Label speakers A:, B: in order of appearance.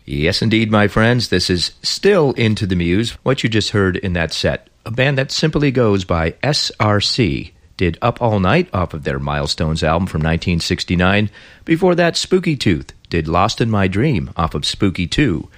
A: Yes, indeed, my friends. This is still Into the Muse. What you just heard in that set, a band that simply goes by SRC, did Up All Night off of their Milestones album from 1969. Before that, Spooky Tooth did Lost in My Dream off of Spooky 2.